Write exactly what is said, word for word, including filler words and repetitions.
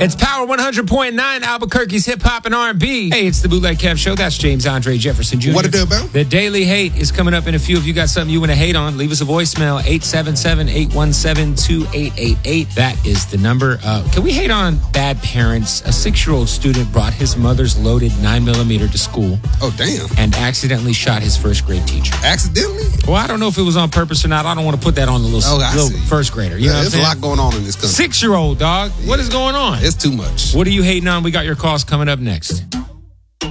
It's Power one hundred point nine, Albuquerque's hip hop and R and B. Hey, it's the Bootleg Kev Show. That's James Andre Jefferson Junior What it do, man? The Daily Hate is coming up in a few. If you got something you want to hate on, leave us a voicemail, eight seven seven, eight one seven, two eight eight eight. That is the number. Uh, can we hate on bad parents? A six-year-old student brought his mother's loaded nine millimeter to school. Oh, damn. And accidentally shot his first grade teacher. Accidentally? Well, I don't know if it was on purpose or not. I don't want to put that on the little, oh, I little see. first grader. You yeah, know what there's I'm a saying? lot going on in this country. Six-year-old, dog. Yeah. What is going on? It's too much. What are you hating on? We got your calls coming up next.